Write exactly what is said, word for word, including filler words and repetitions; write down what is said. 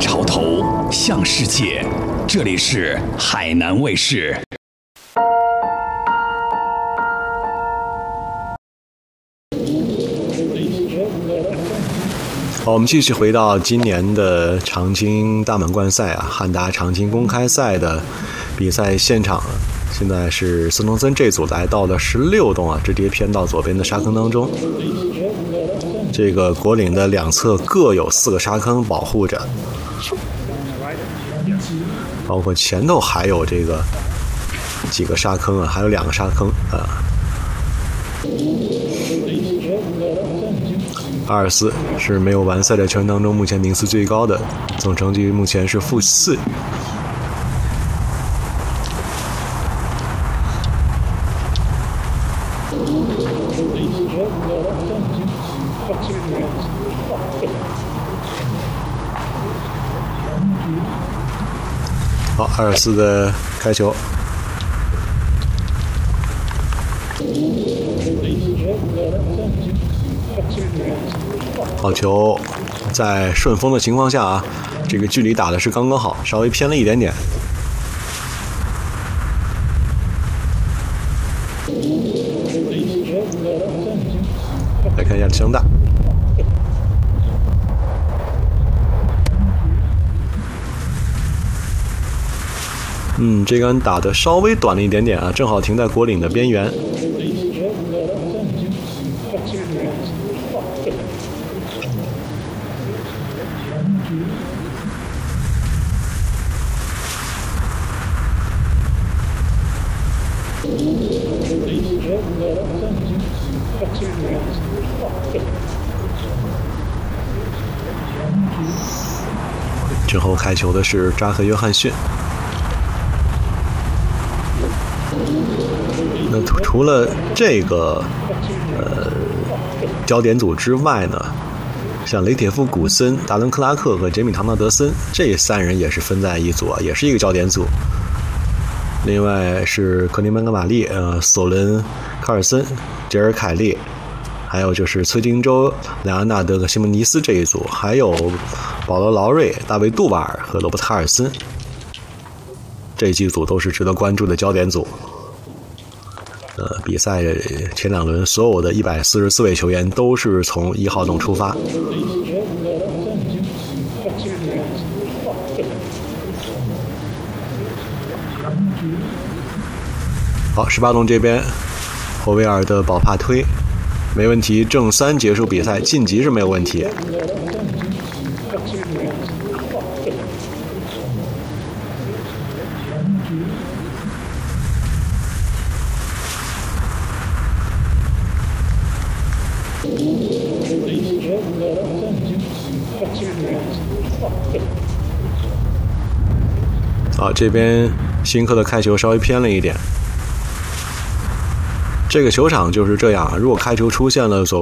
潮头，向世界。这里是海南卫视。 好，我们继续回到今年的长青大满贯赛啊，汉达长青公开赛的比赛现场。现在是孙东森这组来到了十六洞啊，直接偏到左边的沙坑当中。这个果岭的两侧各有四个沙坑保护着，包括前头还有这个几个沙坑啊，还有两个沙坑啊。阿尔斯是没有完赛的球员当中目前名次最高的，总成绩目前是负四。好，阿尔斯的开球。好球，在顺风的情况下啊，这个距离打的是刚刚好，稍微偏了一点点。来看一下声大。嗯，这杆打的稍微短了一点点啊，正好停在果岭的边缘。之后开球的是扎克约翰逊。那除了这个呃焦点组之外呢，像雷铁夫·古森、达伦·克拉克和杰米·唐纳德森这三人也是分在一组啊，也是一个焦点组。另外是克林·曼格玛丽、呃索伦·卡尔森、杰尔·凯利，还有就是崔金州、莱昂纳德和西蒙尼斯这一组，还有保罗·劳瑞、大卫·杜瓦尔和罗伯特·哈尔森，这几组都是值得关注的焦点组。呃，比赛前两轮所有的一百四十四位球员都是从一号洞出发。好，十八洞这边，霍维尔的保帕推没问题，正三结束比赛，晋级是没有问题。好，这边新科的开球稍微偏了一点。这个球场就是这样，如果开球出现了所